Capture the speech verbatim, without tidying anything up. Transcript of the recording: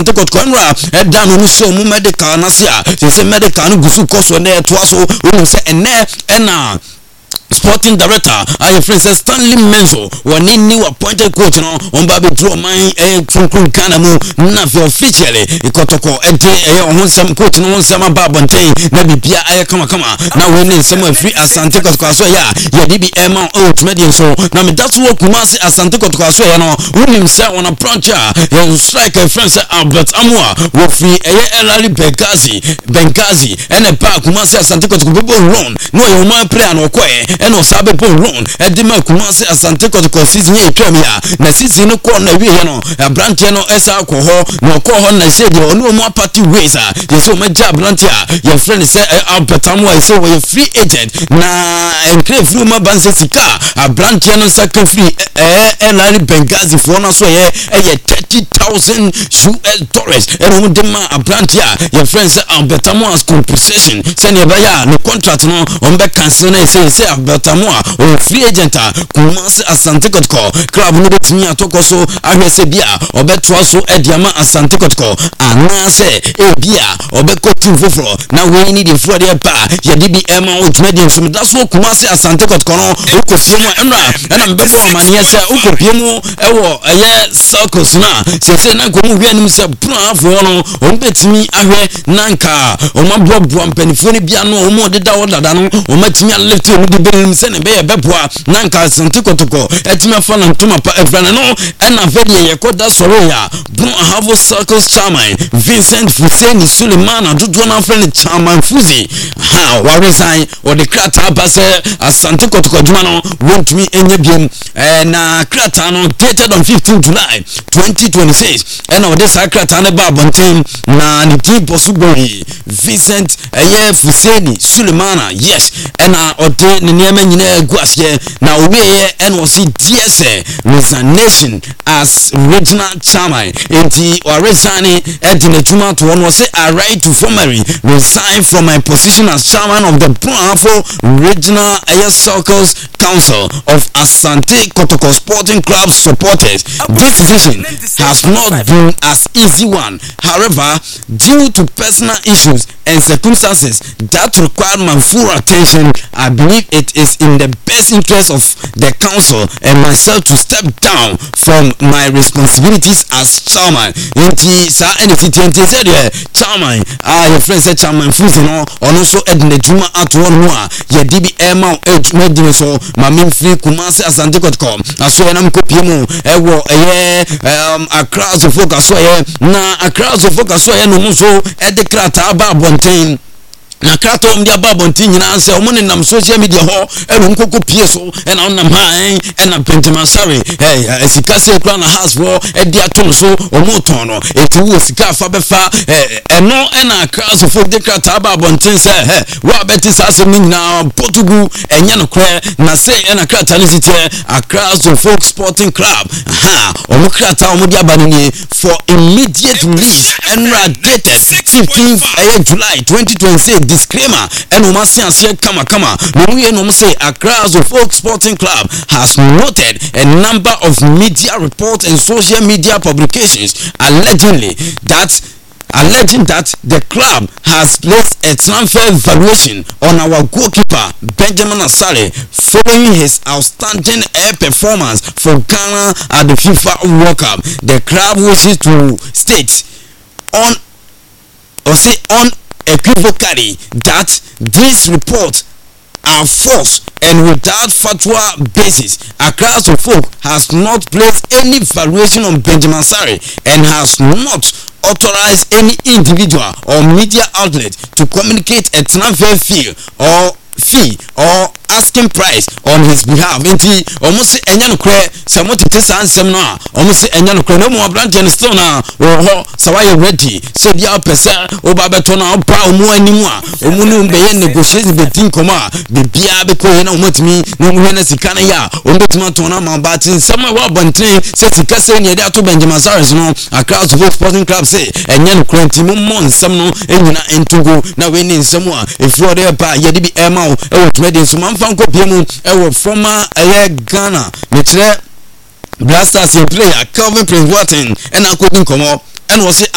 Asante Kotoko nra e da no so mu medical na se a se medical no gusu koso na e to aso wo se ene ena Sporting Director, I friend Stanley Menzo, one new appointed coach no on Baby Draw my eh from Kanamu, not officially, Kotoko, and on some coach no some babante, maybe Pia I come come now winning somewhere free as Asante Kotoko so yeah, yeah D B M out medium so now that's what Kumasi Asante Kotoko so no winning himself on a plancha and strike a friend Albert Amwa with free a Elali Benghazi Benghazi and a park Kumasi Asante Kotoko run no you might play an okwe and no sabe po run e di ma Kumasi Asante Kotoko season e twam ya na season no ko na wie no branch no esa alcohol no ko ho na shade no mo party ways a you so meja branch a your friend say Albert Amwa say we free agent na enclave free ma banse sika a branch no saka free eh eh na Benghazi for na so ye eh thirty thousand U S dollars and who dem a branch a your friend say Albert Amwa's compensation say ne ba ya no contract no on be cancel na say say Albert Amwa o free agent a Kumasi Asante Kotoko club no betimi atoko so ahwese bia obeto so ediama Asante Kotoko ana se e bia obeko team foforo na we need the for the pa ye D B M out medium so that's what Kumasi Asante Kotoko no okopiemu emra na mbeko amanye se okopiemu ewo eye circles na se se na komu hwe anim se bra afo no o betimi ahwe nanka o mabobbo ampanifo ne bia no o mo deda wodada no o matimi lift o de benim se ne be ye beboa nanka Asante Kotoko etimi afa na ntoma pa efrana no na very ye koda soro ya bro have circles chairman Vincent Fuseni Suleiman adudu na friend chairman Fuzi ha wa resign o de krata base Asante Kotoko duma no want me enye biem na krata no dated on fifteenth July twenty twenty-six and o de sakrata na ba bonten na ni team possibly Vincent eye Fuseni Suleiman yes and o de ne niam nyina guasye na o we and o si D S A resignation as regional chairman enti or resigning at the tuma to one was say I right to formally resign from my position as chairman of the Bravo Regional Air Circles Council of Asante Kotoko Sporting Club supporters. This decision has not been as easy one. However, due to personal issues and circumstances that require my full attention, I believe it is in the best interest of the council and myself to step down from my responsibilities as chairman. Inti sa anything twenty said chairman ah your friend said chairman Fuzi no also edne juma at one more ye D B M out medin so mami free Kumasi Asante Kotoko aso ya na mkopiemu ewo eye um across the focus so ye na across the focus so ye no muso edikrata aba bonten na krato mdia babonti nyina anse omone nam social media ho enu nkoko pie so ena onam han ena Benjamin Sare eh esika se kra na house for edi aton so omoton no etu wo sika fa befa eno ena kraso fo de krata babonti se eh wa beti sase nyina Portugal enya no kra na se ena krata ni sitie Akraso Folk Sporting Club ha omo krata omo dia banini for immediate release enra dated fifteenth July twenty twenty-six. Disclaimer and Umasi and kama kama no we no say Akraso Folk Sporting Club has noted a number of media reports and social media publications allegedly that alleging that the club has placed a transfer valuation on our goalkeeper Benjamin Asare following his outstanding air performance for Ghana at the FIFA World Cup. The club wishes to state on or say on equivocally that these reports are false and without fatwa basis. Akraso Folk has not placed any valuation on Benjamin Sare and has not authorized any individual or media outlet to communicate a transfer fee or fee or asking price on his behalf. Inti almost enya no kre samo tete sansem na almost enya no kre no mo branch and still na ho so why ready so dia pesa oba beto na oba omo animu a omo no be ye negotiate betin koma be bia be ko na omotimi no mo na sika na ya omotimi to na ma batin sama wa bontin se sika se ne dia to Benjamin Sare no Akraso Folk Sporting Club say enya no kre ntimo mo nsem no enyina entugo na we ni nsem a efu de ba ye di bi ema o e wo trade so man fanko piemu e wo former aye Ghana metre Blasters player Calvin Prince Boateng and akodi nkomo and was